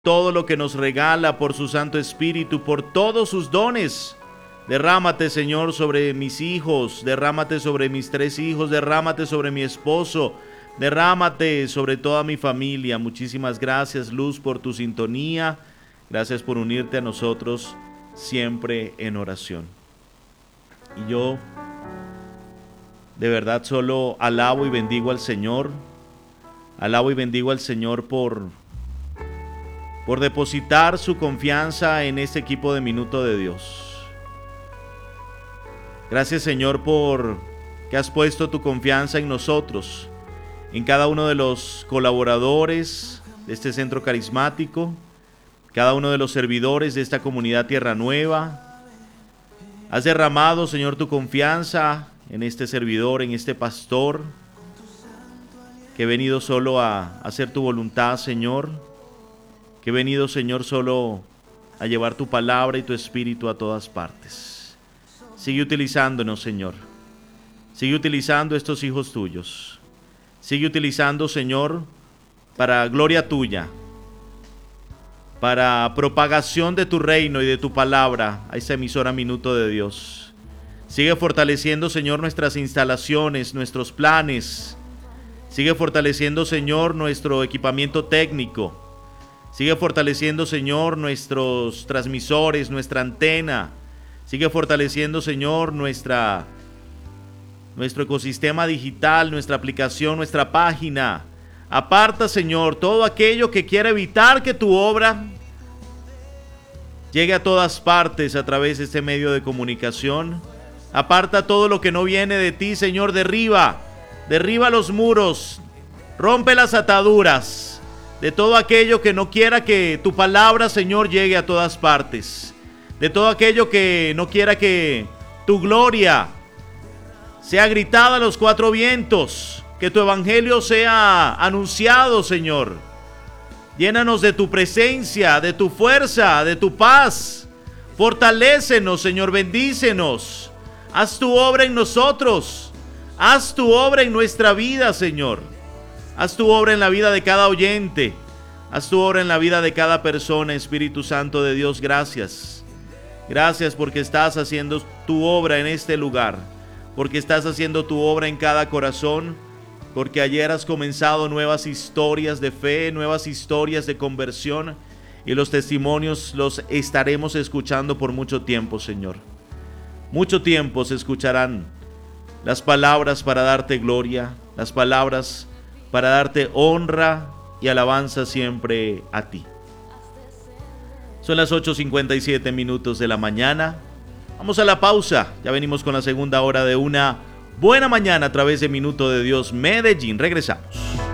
todo lo que nos regala por su Santo Espíritu, por todos sus dones. Derrámate, Señor, sobre mis hijos, derrámate sobre mis 3 hijos, derrámate sobre mi esposo, derrámate sobre toda mi familia. Muchísimas gracias, Luz, por tu sintonía. Gracias por unirte a nosotros siempre en oración. Y yo de verdad solo alabo y bendigo al Señor. Alabo y bendigo al Señor por depositar su confianza en este equipo de Minuto de Dios. Gracias, Señor, por que has puesto tu confianza en nosotros, en cada uno de los colaboradores de este centro carismático, cada uno de los servidores de esta comunidad Tierra Nueva. Has derramado, Señor, tu confianza en este servidor, en este pastor, que he venido solo a hacer tu voluntad, Señor, que he venido, Señor, solo a llevar tu palabra y tu espíritu a todas partes. Sigue utilizándonos, Señor. Sigue utilizando estos hijos tuyos. Sigue utilizando, Señor, para gloria tuya, para propagación de tu reino y de tu palabra a esta emisora Minuto de Dios. Sigue fortaleciendo, Señor, nuestras instalaciones, nuestros planes. Sigue fortaleciendo, Señor, nuestro equipamiento técnico. Sigue fortaleciendo, Señor, nuestros transmisores, nuestra antena. Sigue fortaleciendo, Señor, nuestro ecosistema digital, nuestra aplicación, nuestra página. Aparta, Señor, todo aquello que quiera evitar que tu obra llegue a todas partes a través de este medio de comunicación. Aparta todo lo que no viene de ti, Señor. Derriba los muros, rompe las ataduras de todo aquello que no quiera que tu palabra, Señor, llegue a todas partes. De todo aquello que no quiera que tu gloria sea gritada a los 4 vientos. Que tu evangelio sea anunciado, Señor. Llénanos de tu presencia, de tu fuerza, de tu paz. Fortalécenos, Señor, bendícenos. Haz tu obra en nosotros. Haz tu obra en nuestra vida, Señor. Haz tu obra en la vida de cada oyente. Haz tu obra en la vida de cada persona, Espíritu Santo de Dios. Gracias. Gracias porque estás haciendo tu obra en este lugar. Porque estás haciendo tu obra en cada corazón. Porque ayer has comenzado nuevas historias de fe, nuevas historias de conversión. Y los testimonios los estaremos escuchando por mucho tiempo, Señor. Mucho tiempo se escucharán las palabras para darte gloria, las palabras para darte honra y alabanza siempre a ti. Son las 8:57 minutos de la mañana. Vamos a la pausa. Ya venimos con la segunda hora de una buena mañana a través de Minuto de Dios Medellín. Regresamos.